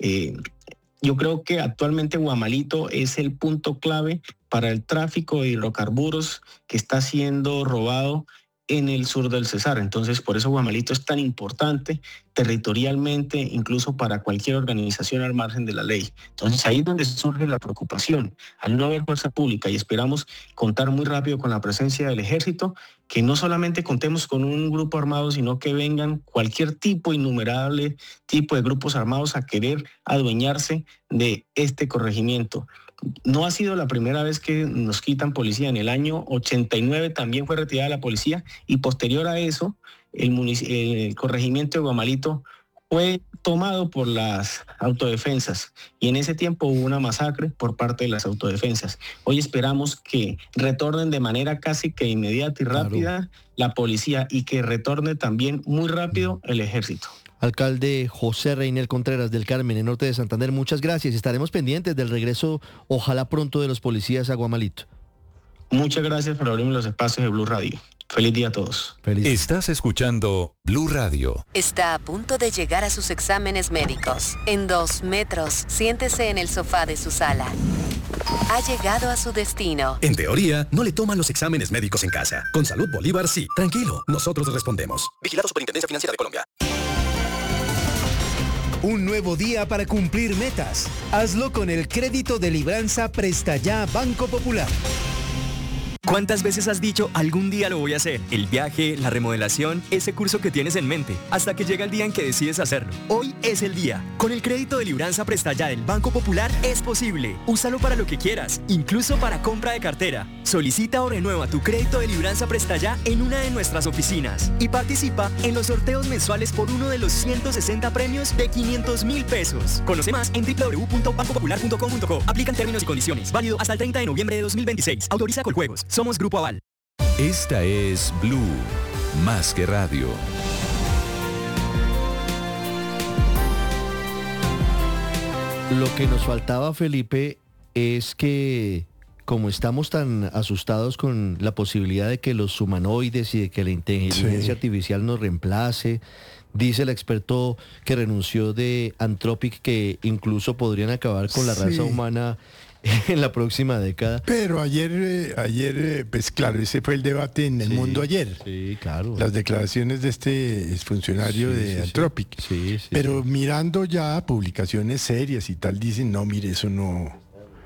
Yo creo que actualmente Guamalito es el punto clave para el tráfico de hidrocarburos que está siendo robado en el sur del Cesar. Entonces, por eso Guamalito es tan importante territorialmente, incluso para cualquier organización al margen de la ley. Entonces, ahí es donde surge la preocupación. Al no haber fuerza pública, y esperamos contar muy rápido con la presencia del ejército, que no solamente contemos con un grupo armado, sino que vengan cualquier innumerable tipo de grupos armados a querer adueñarse de este corregimiento. No ha sido la primera vez que nos quitan policía. En el año 89 también fue retirada la policía y posterior a eso el corregimiento de Guamalito fue tomado por las autodefensas y en ese tiempo hubo una masacre por parte de las autodefensas. Hoy esperamos que retornen de manera casi que inmediata y rápida la policía y que retorne también muy rápido el ejército. Alcalde José Reinel Contreras del Carmen, en norte de Santander, muchas gracias. Estaremos pendientes del regreso, ojalá pronto, de los policías a Guamalito. Muchas gracias por abrirme los espacios de Blue Radio. Feliz día a todos. Feliz. Estás escuchando Blue Radio. Está a punto de llegar a sus exámenes médicos. En 2 metros, siéntese en el sofá de su sala. Ha llegado a su destino. En teoría, no le toman los exámenes médicos en casa. Con Salud Bolívar sí. Tranquilo, nosotros respondemos. Vigilado Superintendencia Financiera de Colombia. Un nuevo día para cumplir metas. Hazlo con el crédito de libranza Presta Ya Banco Popular. ¿Cuántas veces has dicho algún día lo voy a hacer? El viaje, la remodelación, ese curso que tienes en mente, hasta que llega el día en que decides hacerlo. Hoy es el día. Con el crédito de libranza Presta Ya del Banco Popular es posible. Úsalo para lo que quieras, incluso para compra de cartera. Solicita o renueva tu crédito de libranza Presta Ya en una de nuestras oficinas y participa en los sorteos mensuales por uno de los 160 premios de 500.000 pesos. Conoce más en www.bancopopular.com.co. Aplican términos y condiciones. Válido hasta el 30 de noviembre de 2026. Autoriza Coljuegos. Somos Grupo Aval. Esta es Blue, más que radio. Lo que nos faltaba, Felipe, es que como estamos tan asustados con la posibilidad de que los humanoides y de que la inteligencia artificial nos reemplace, dice el experto que renunció de Anthropic que incluso podrían acabar con la raza humana en la próxima década. Pero ayer, pues claro, ese fue el debate en el mundo ayer. Sí, claro. Las declaraciones de este exfuncionario de Anthropic. Pero mirando ya publicaciones serias y tal, dicen, no, mire, eso no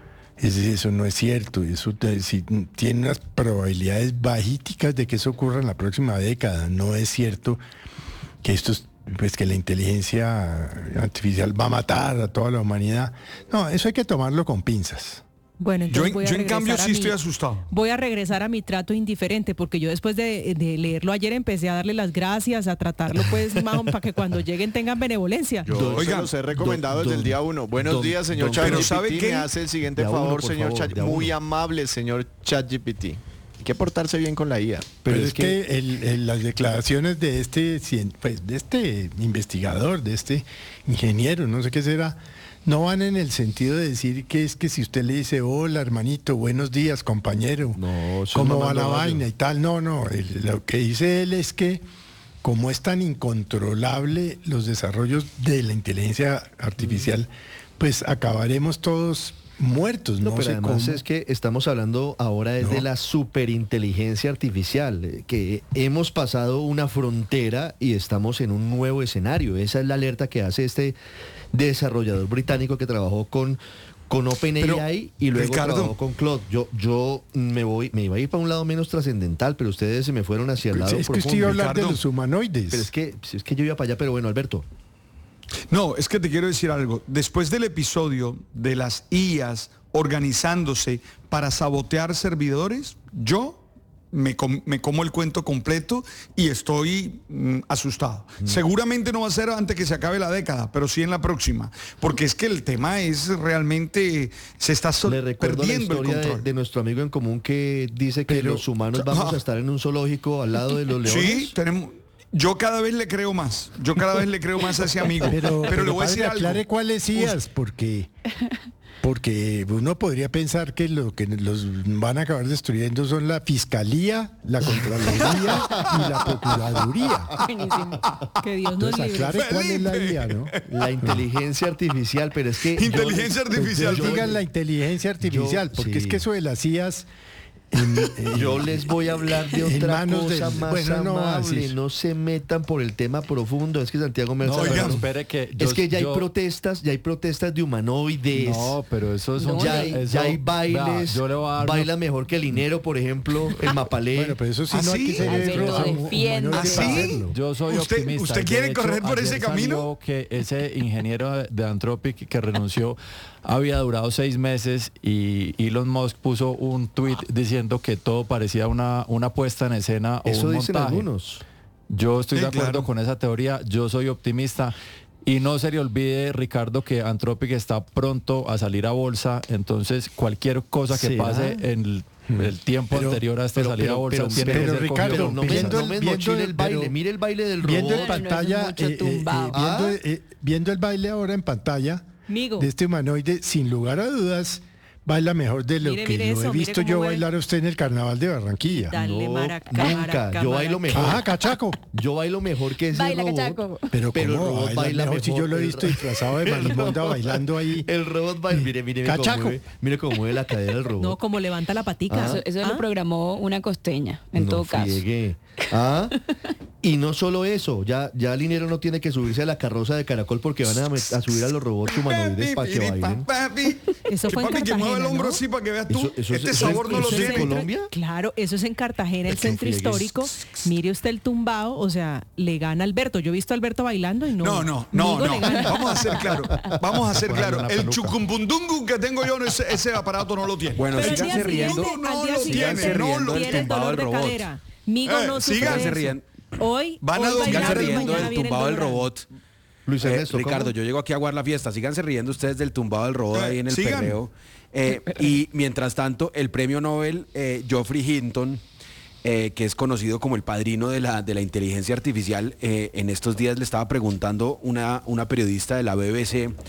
es cierto. Eso tiene unas probabilidades bajíticas de que eso ocurra en la próxima década. No es cierto que que la inteligencia artificial va a matar a toda la humanidad. No, eso hay que tomarlo con pinzas. Bueno, entonces yo en cambio sí estoy asustado. Voy a regresar a mi trato indiferente, porque yo después de leerlo ayer empecé a darle las gracias, a tratarlo pues más para que cuando lleguen tengan benevolencia. Yo se los he recomendado desde el día 1. Buenos días, señor ChatGPT. Me hace el siguiente favor, señor ChatGPT. Muy amable, señor ChatGPT. Hay que portarse bien con la IA. Pero es que las declaraciones de este investigador, de este ingeniero, no sé qué será, no van en el sentido de decir que es que si usted le dice, hola hermanito, buenos días compañero, ¿cómo va la vaina y tal? No, lo que dice él es que como es tan incontrolable los desarrollos de la inteligencia artificial, pues acabaremos todos muertos, no pero sé además cómo. Es que estamos hablando ahora de la superinteligencia artificial, que hemos pasado una frontera y estamos en un nuevo escenario. Esa es la alerta que hace este desarrollador británico que trabajó con OpenAI y luego trabajó con Claude. Yo me iba a ir para un lado menos trascendental, pero ustedes se me fueron hacia el lado profundo. Es que usted iba a hablar de los humanoides. Pero es que yo iba para allá, pero bueno, Alberto. No, es que te quiero decir algo. Después del episodio de las IAs organizándose para sabotear servidores, yo me como el cuento completo y estoy asustado. Seguramente no va a ser antes que se acabe la década, pero sí en la próxima, porque es que el tema es realmente, se está perdiendo el control. De nuestro amigo en común que dice que los humanos vamos a estar en un zoológico al lado de los leones. Sí, tenemos... Yo cada vez le creo más. A ese amigo. Pero le voy a decir algo. Aclare cuáles IAs, porque uno podría pensar que lo que los van a acabar destruyendo son la Fiscalía, la Contraloría y la Procuraduría. Buenísimo. Que Dios nos libre. Aclare cuál es la IA, ¿no? La inteligencia artificial, pero es que... Inteligencia artificial. Digan la inteligencia artificial, porque es que eso de las IAs... yo les voy a hablar de otra cosa más amable. No se metan por el tema profundo. Es que Santiago me espere que es que ya hay protestas de humanoides. No, pero eso es ya hay bailes. Baila mejor que el Linero, por ejemplo, el Mapalé. Bueno, pero eso sí no hay que ser ¿Así? Yo soy optimista. ¿Usted quiere correr por ese camino? Que ese ingeniero de Anthropic que renunció había durado 6 meses y Elon Musk puso un tweet diciendo que todo parecía una puesta en escena o eso un dicen montaje. Algunos. Yo estoy de acuerdo con esa teoría, yo soy optimista. Y no se le olvide, Ricardo, que Anthropic está pronto a salir a bolsa, entonces cualquier cosa que pase en el tiempo anterior a esta salida a bolsa tiene que ser Ricardo, mire el baile del robot. Viendo en pantalla, viendo el baile ahora en pantalla de este humanoide, sin lugar a dudas, baila mejor de lo que lo he visto yo bailar a usted en el Carnaval de Barranquilla. Dale, nunca. Yo bailo mejor. Cachaco. Yo bailo mejor que ese baila, robot. Cachaco. Pero el robot baila mejor. Si yo lo he visto disfrazado de Marimonda bailando ahí. El robot baila. Mire Cachaco. Mire cómo mueve la cadera del robot. No, como levanta la patica. Eso lo programó una costeña, en todo caso. Y no solo eso, ya Linero no tiene que subirse a la carroza de Caracol porque van a subir a los robots humanoides para que bailen. Eso fue en Cartagena, mueve el hombro ¿no? así para que veas tú. Eso sabor no lo tiene. ¿En Colombia? Claro, eso es en Cartagena, el centro histórico. Mire usted el tumbao, o sea, le gana Alberto. Yo he visto a Alberto bailando y no. Vamos a ser claro. El chucumbundungu que tengo yo, ese aparato no lo tiene. Bueno, síganse riendo. No lo tiene el dolor de cadera. Migo no síganse riendo. Hoy van a síganse riendo del tumbado del robot. Luis Ernesto, Ricardo, yo llego aquí a aguar la fiesta. Síganse riendo ustedes del tumbado del robot ahí en el perreo. Y mientras tanto, el premio Nobel Geoffrey Hinton, que es conocido como el padrino de la inteligencia artificial, en estos días le estaba preguntando una periodista de la BBC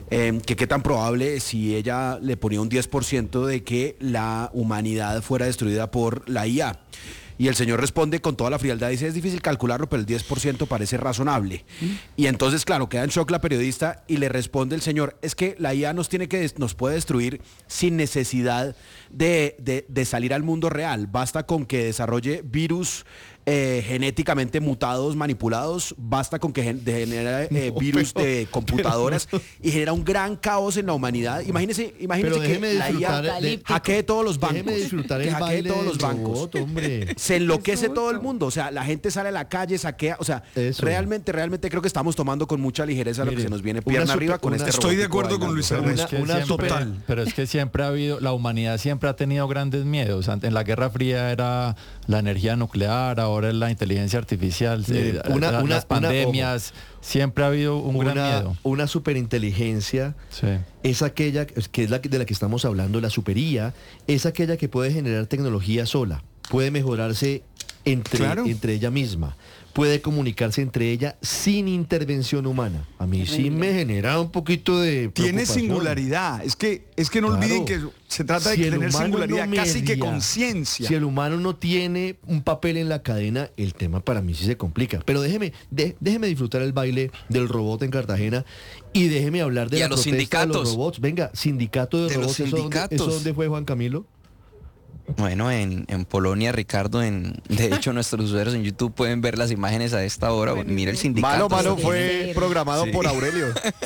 que qué tan probable si ella le ponía un 10% de que la humanidad fuera destruida por la IA. Y el señor responde con toda la frialdad, dice, es difícil calcularlo, pero el 10% parece razonable. Y entonces, claro, queda en shock la periodista y le responde el señor, es que la IA nos puede destruir sin necesidad de salir al mundo real. Basta con que desarrolle virus genéticamente mutados, manipulados, basta con que genere virus de computadoras y genera un gran caos en la humanidad. Imagínese que la IA hackee todos los bancos. Déjeme disfrutar el baile todos los del bancos. robot, hombre. Se enloquece todo el mundo, o sea, la gente sale a la calle, saquea, o sea, realmente creo que estamos tomando con mucha ligereza lo que se nos viene pierna arriba con este robot. Estoy de acuerdo con Luis Ernesto. Pero es que siempre ha habido, la humanidad siempre ha tenido grandes miedos. En la Guerra Fría era la energía nuclear, ahora es la inteligencia artificial, las pandemias, siempre ha habido un gran miedo. Una superinteligencia es aquella que es de la que estamos hablando, la supería, es aquella que puede generar tecnología sola, puede mejorarse entre ella misma, puede comunicarse entre ella sin intervención humana. A mí sí me genera un poquito de tiene singularidad, es que no olviden que se trata de tener singularidad, casi que conciencia. Si el humano no tiene un papel en la cadena, el tema para mí sí se complica. Pero déjeme disfrutar el baile del robot en Cartagena y déjeme hablar de la protesta de los robots. Venga, sindicato de robots, ¿eso dónde fue, Juan Camilo? Bueno, en Polonia, Ricardo, de hecho nuestros usuarios en YouTube pueden ver las imágenes a esta hora. Mira el sindicato. Malo fue programado por Aurelio.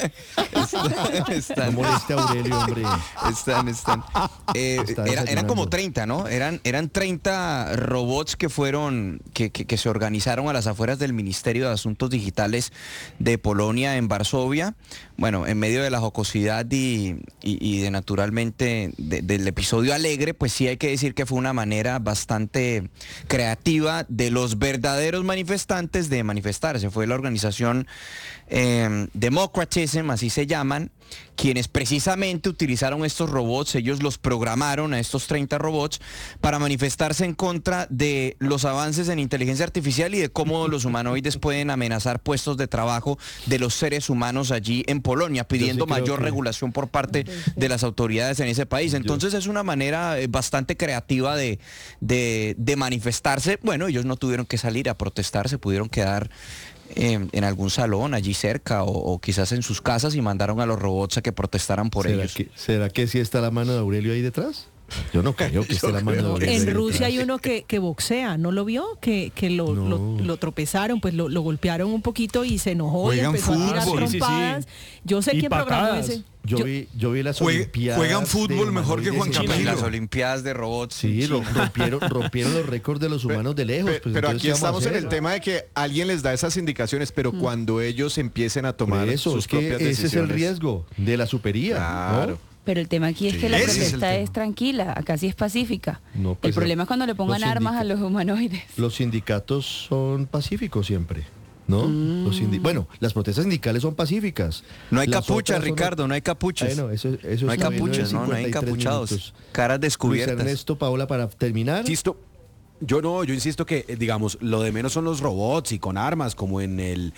Están. No moleste a Aurelio, hombre. Están. Eran como 30, ¿no? Eran 30 robots que fueron, que se organizaron a las afueras del Ministerio de Asuntos Digitales de Polonia en Varsovia. Bueno, en medio de la jocosidad y de naturalmente del episodio alegre, pues sí hay que decir que fue una manera bastante creativa de los verdaderos manifestantes de manifestarse. Fue la organización Democratism, así se llaman, quienes precisamente utilizaron estos robots. Ellos los programaron a estos 30 robots para manifestarse en contra de los avances en inteligencia artificial y de cómo los humanoides pueden amenazar puestos de trabajo de los seres humanos allí en Polonia, pidiendo mayor regulación por parte de las autoridades en ese país. Entonces es una manera bastante creativa de manifestarse. Bueno, ellos no tuvieron que salir a protestar, se pudieron quedar en algún salón allí cerca o quizás en sus casas y mandaron a los robots a que protestaran por ellos. ¿Será que sí está la mano de Aurelio ahí detrás? Yo no creo que esté la mano de Aurelio. En Rusia hay uno que boxea, ¿no lo vio? Que lo tropezaron, pues lo golpearon un poquito y se enojó y empezó a tirar trompadas. Yo sé quién programó ese. Yo vi las Olimpiadas. Juegan fútbol mejor que Juan Camilo. Las Olimpiadas de robots. Sí, rompieron los récords de los humanos de lejos. Pero aquí estamos en el tema de que alguien les da esas indicaciones, pero cuando ellos empiecen a tomar sus propias decisiones. Ese es el riesgo de la supería. Claro. ¿no? Pero el tema aquí es que la protesta es tranquila, acá sí es pacífica. No, pues el problema es cuando le pongan armas a los humanoides. Los sindicatos son pacíficos siempre, ¿no? Bueno, las protestas sindicales son pacíficas. No hay capuchas, Ricardo, no hay capuchas. Bueno, eso no hay capuchas, no hay encapuchados. Caras descubiertas. Luis Ernesto, Paola, para terminar. Listo. Yo insisto que, digamos, lo de menos son los robots y con armas, como en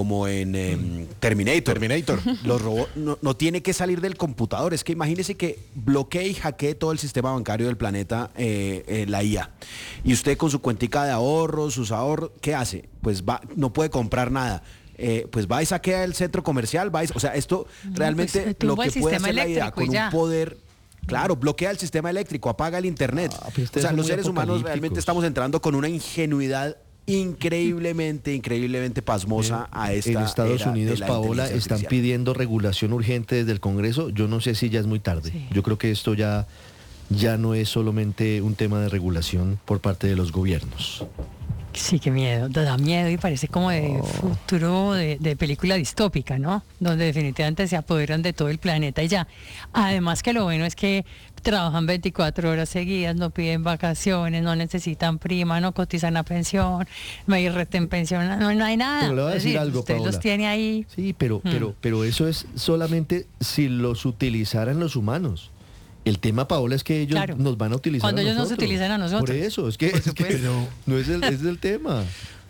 Terminator. Los robots no tiene que salir del computador. Es que imagínese que bloquee y hackee todo el sistema bancario del planeta la IA. Y usted con su cuentica de ahorros, sus ahorros, ¿qué hace? Pues no puede comprar nada. Pues va y saquea el centro comercial, o sea, esto realmente pues, lo que puede hacer la IA con ya. un poder. Claro, bloquea el sistema eléctrico, apaga el internet. O sea, los seres humanos realmente estamos entrando con una ingenuidad increíblemente pasmosa a esta En Estados Unidos, Paola, están pidiendo regulación urgente desde el Congreso. Yo no sé si ya es muy tarde. Sí. Yo creo que esto ya no es solamente un tema de regulación por parte de los gobiernos. Sí, qué miedo, da miedo y parece como de futuro de película distópica, ¿no? Donde definitivamente se apoderan de todo el planeta y ya. Además que lo bueno es que trabajan 24 horas seguidas, no piden vacaciones, no necesitan prima, no cotizan a pensión, no hay retén pensión, no hay nada. Pero le voy a decir algo, usted Paola. los tiene ahí. Sí, pero eso es solamente si los utilizaran los humanos. El tema, Paola, es que ellos nos van a utilizar cuando ellos nos utilizan a nosotros. Por eso, es que pero no es el tema.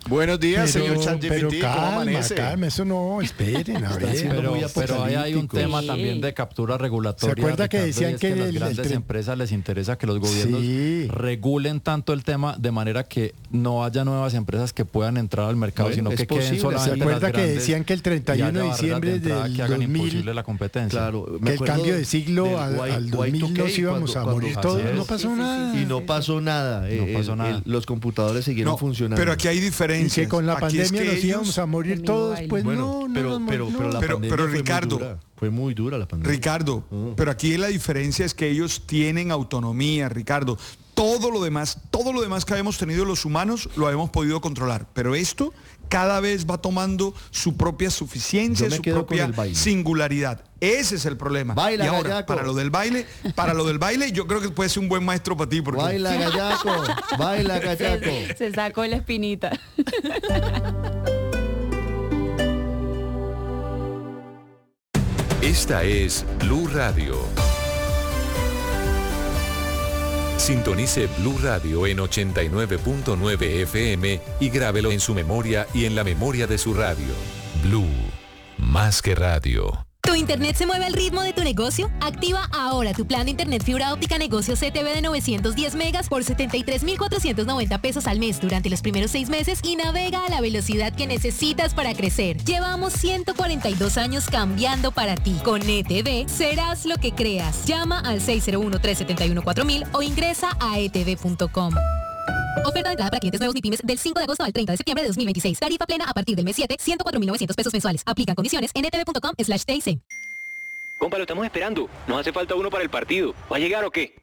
Buenos días, señor ChatGPT. Pero ¿Cómo amanece? calma, eso no, esperen, a ver. Pero ahí hay un tema también de captura regulatoria. ¿Se acuerda que decían que a las grandes empresas les interesa que los gobiernos regulen tanto el tema de manera que no haya nuevas empresas que puedan entrar al mercado, sino que queden solamente ¿Se acuerda las que decían que el 31 de diciembre del que hagan 2000, imposible la competencia? Claro, que el cambio de siglo al 2000 nos íbamos a morir todos? No pasó nada. Y no pasó nada. Los computadores siguieron funcionando. Pero aquí hay diferencias. Y que con la pandemia nos íbamos a morir todos, pues bueno, pero la pandemia Ricardo, fue muy dura la pandemia. Ricardo, pero aquí la diferencia es que ellos tienen autonomía, Ricardo. Todo lo demás que habíamos tenido los humanos lo habíamos podido controlar, pero esto cada vez va tomando su propia suficiencia, su propia singularidad. Ese es el problema. Baila, y ahora, gallaco. para lo del baile, yo creo que puede ser un buen maestro para ti. Porque... Baila, gallaco, baila, gallaco. Se sacó la espinita. Esta es Blue Radio. Sintonice Blue Radio en 89.9 FM y grábelo en su memoria y en la memoria de su radio. Blue, más que radio. ¿Tu internet se mueve al ritmo de tu negocio? Activa ahora tu plan de internet fibra óptica negocio CTV de 910 megas por 73,490 pesos al mes durante los primeros 6 meses y navega a la velocidad que necesitas para crecer. Llevamos 142 años cambiando para ti. Con ETV serás lo que creas. Llama al 601-371-4000 o ingresa a etv.com. Oferta de entrada para clientes nuevos ni pymes del 5 de agosto al 30 de septiembre de 2026. Tarifa plena a partir del mes 7, 104.900 pesos mensuales. Aplican condiciones en etv.com/TIC. Compa, lo estamos esperando. Nos hace falta uno para el partido. ¿Va a llegar o qué?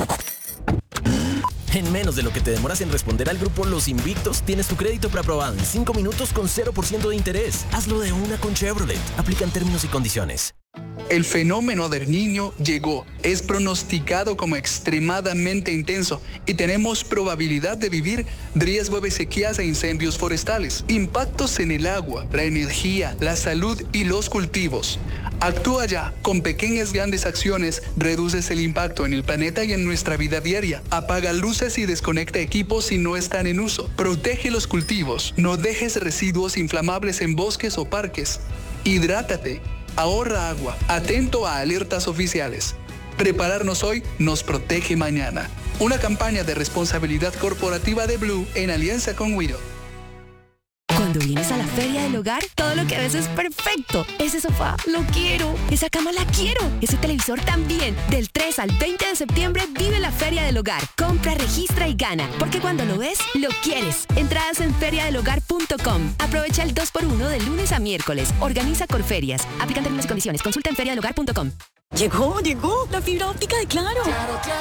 En menos de lo que te demoras en responder al grupo Los Invictos, tienes tu crédito preaprobado en 5 minutos con 0% de interés. Hazlo de una con Chevrolet. Aplican términos y condiciones. El fenómeno del Niño llegó. Es pronosticado como extremadamente intenso y tenemos probabilidad de vivir riesgo de sequías e incendios forestales, impactos en el agua, la energía, la salud y los cultivos. Actúa ya. Con pequeñas grandes acciones reduces el impacto en el planeta y en nuestra vida diaria. Apaga luces y desconecta equipos si no están en uso. Protege los cultivos. No dejes residuos inflamables en bosques o parques. Hidrátate. Ahorra agua. Atento a alertas oficiales. Prepararnos hoy nos protege mañana. Una campaña de responsabilidad corporativa de Blue en alianza con Wido. Cuando vienes a la Feria del Hogar, todo lo que ves es perfecto. Ese sofá, lo quiero. Esa cama, la quiero. Ese televisor también. Del 3 al 20 de septiembre, vive la Feria del Hogar. Compra, registra y gana. Porque cuando lo ves, lo quieres. Entradas en feriadelhogar.com. Aprovecha el 2x1 de lunes a miércoles. Organiza Corferias. Aplican términos y condiciones. Consulta en feriadelhogar.com. Llegó la fibra óptica de Claro.